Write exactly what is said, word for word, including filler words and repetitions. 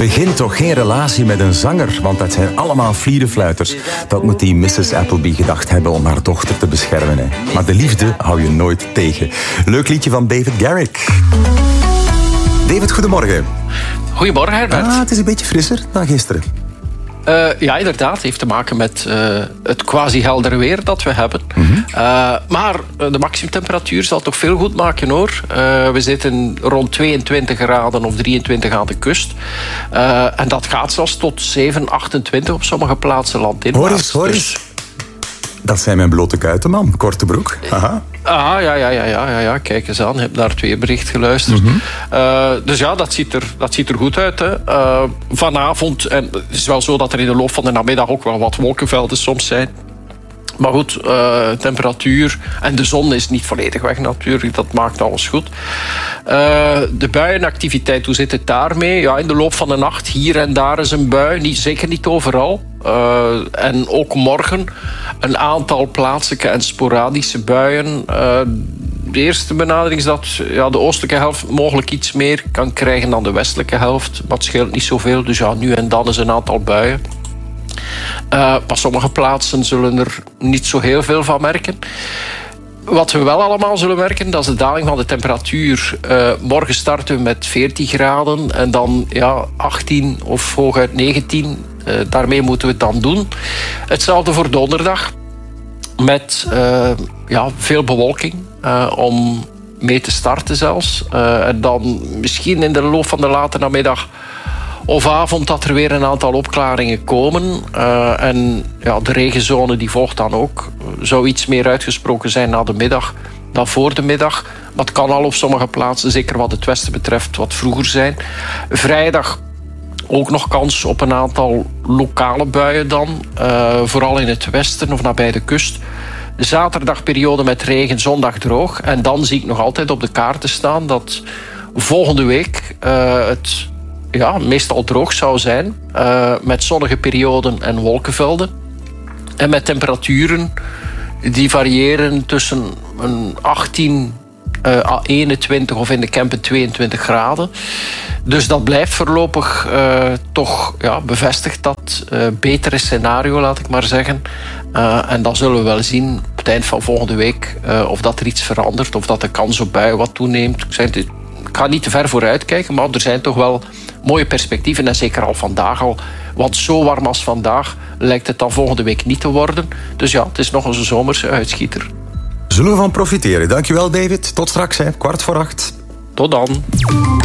Begin toch geen relatie met een zanger, want dat zijn allemaal vlierenfluiters. Dat moet die missus Appleby gedacht hebben om haar dochter te beschermen. Hè. Maar de liefde hou je nooit tegen. Leuk liedje van David Garrick. David, goedemorgen. Goedemorgen, Herbert. Ah, het is een beetje frisser dan gisteren. Uh, ja, inderdaad. Het heeft te maken met uh, het quasi-heldere weer dat we hebben. Mm-hmm. Uh, maar de maximumtemperatuur zal toch veel goed maken, hoor. Uh, we zitten rond tweeëntwintig graden of drieëntwintig aan de kust. Uh, en dat gaat zelfs tot zeven, achtentwintig op sommige plaatsen landinwaarts. Hoor eens, hoor eens. Dus... Dat zijn mijn blote kuiten, man. Korte broek. Aha. Ah, ja, ja, ja, ja, ja, ja. Kijk eens aan. Je hebt naar het weerbericht geluisterd. Mm-hmm. Uh, dus ja, dat ziet er, dat ziet er goed uit. Hè. Uh, vanavond, en het is wel zo dat er in de loop van de namiddag ook wel wat wolkenvelden soms zijn. Maar goed, uh, temperatuur en de zon is niet volledig weg natuurlijk. Dat maakt alles goed. Uh, de buienactiviteit, hoe zit het daarmee? Ja, in de loop van de nacht hier en daar is een bui. Niet, zeker niet overal. Uh, en ook morgen een aantal plaatselijke en sporadische buien. Uh, de eerste benadering is dat ja, de oostelijke helft mogelijk iets meer kan krijgen dan de westelijke helft. Maar het scheelt niet zoveel. Dus ja, nu en dan is een aantal buien. Uh, maar sommige plaatsen zullen er niet zo heel veel van merken. Wat we wel allemaal zullen merken, dat is de daling van de temperatuur. Uh, morgen starten we met veertien graden en dan ja, achttien of hooguit negentien. Uh, daarmee moeten we het dan doen. Hetzelfde voor donderdag. Met uh, ja, veel bewolking uh, om mee te starten zelfs. Uh, en dan misschien in de loop van de late namiddag of avond dat er weer een aantal opklaringen komen. Uh, en ja, de regenzone die volgt dan ook. Zou iets meer uitgesproken zijn na de middag dan voor de middag. Maar het kan al op sommige plaatsen, zeker wat het westen betreft, wat vroeger zijn. Vrijdag ook nog kans op een aantal lokale buien dan. Uh, vooral in het westen of nabij de kust. Zaterdagperiode met regen, zondag droog. En dan zie ik nog altijd op de kaarten staan dat volgende week uh, het ja, meestal droog zou zijn. Uh, met zonnige perioden en wolkenvelden. En met temperaturen die variëren tussen een achttien uh, eenentwintig of in de Kempen tweeëntwintig graden. Dus dat blijft voorlopig uh, toch ja, bevestigd dat uh, betere scenario, laat ik maar zeggen. Uh, en dan zullen we wel zien op het eind van volgende week uh, of dat er iets verandert, of dat de kans op buien wat toeneemt. Ik, zei, ik ga niet te ver vooruit kijken, maar er zijn toch wel mooie perspectieven. En zeker al vandaag al. Want zo warm als vandaag lijkt het dan volgende week niet te worden. Dus ja, het is nog eens een zomerse uitschieter. Zullen we van profiteren. Dankjewel, David. Tot straks, hè. kwart voor acht. Tot dan.